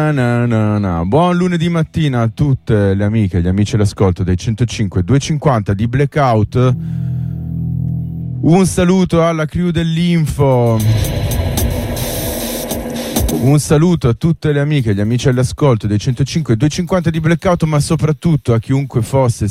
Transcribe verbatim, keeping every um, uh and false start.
Na, na, na. Buon lunedì mattina a tutte le amiche e gli amici all'ascolto dei centocinque duecentocinquanta di Blackout. Un saluto alla crew dell'Info. Un saluto a tutte le amiche e gli amici all'ascolto dei centocinque duecentocinquanta di Blackout, ma soprattutto a chiunque fosse